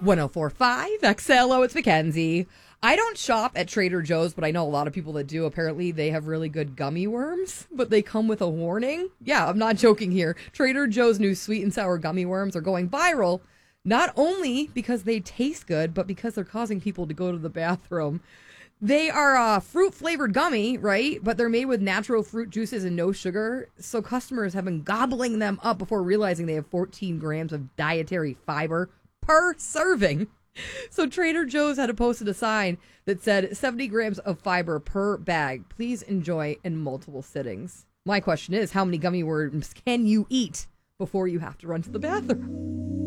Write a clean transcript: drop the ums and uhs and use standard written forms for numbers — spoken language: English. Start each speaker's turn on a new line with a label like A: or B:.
A: 1045 XLO, it's Mackenzie. I don't shop at Trader Joe's, but I know a lot of people that do. Apparently, they have really good gummy worms, but they come with a warning. Yeah, I'm not joking here. Trader Joe's new sweet and sour gummy worms are going viral, not only because they taste good, but because they're causing people to go to the bathroom. They are a fruit-flavored gummy, right? But they're made with natural fruit juices and no sugar, so customers have been gobbling them up before realizing they have 14 grams of dietary fiber per serving. So Trader Joe's had posted a sign that said 70 grams of fiber per bag. Please enjoy in multiple sittings. My question is, how many gummy worms can you eat before you have to run to the bathroom?